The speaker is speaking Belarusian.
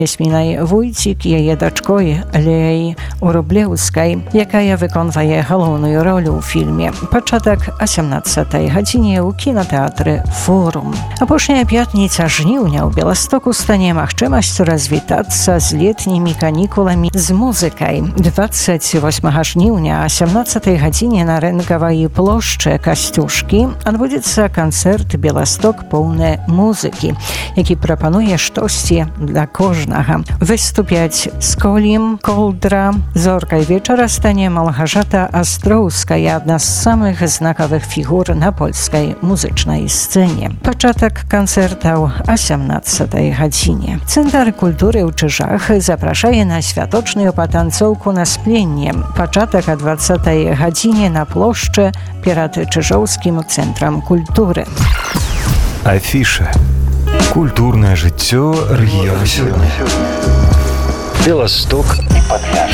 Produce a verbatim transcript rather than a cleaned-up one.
Ясмінай Войцік, яе дачкой Леяй Рублеўскай, якая выконвае галоўную ролю ў фільме. Пачатак о сямнадцатай гадзіне ў кінатэатры Форум. Апошняя пятніца жніўня ў Беластоку стане магчымасцю развітацца з летнімі канікуламі з музыкай. дваццаць восьмага жніўня о сямнадцатай гадзіне на рынкавай плошчы Касцюшкі адбудзецца канцэрт «Беласток поўны музыкі», які прапануе штосьці для кожнага. Выступяць Сколім, Колдра. Зоркай вечара стане Малгажата Астроўская, адна з самых знакавых фігур на польскай музычнай сцэне. Пачатак канцэртаў о сямнадцатай гадзіне. Цэнтр культуры ў Чыжах запрашае на святочную патанцоўку на спленне. Пачатак о дваццатай гадзіне на плошчы перад Чыжоўскім цэнтрам культуры. Афіша. Культурное жыццё рэгіёна сёння. Беласток і Падляшша.